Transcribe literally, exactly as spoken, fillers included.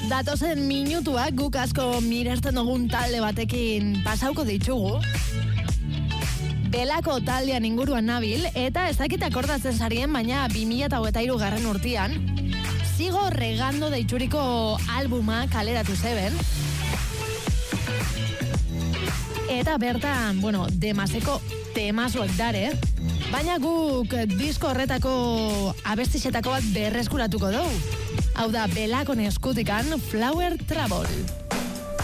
Datozen minutuak guk asko miresten dugun talde batekin pasauko ditugu. Belako taldean inguruan nabil, eta ez dakit akordatzen sarien, baina bi mila hogeita hiru garren urtean, Sigo Regando deituriko albuma kaleratu zeben. Eta bertan, bueno, demaseko temazuek dare, baina guk disko horretako abestixetako bat berreskuratuko dugu. Hau da, Belakon eskutikan Flower Trouble.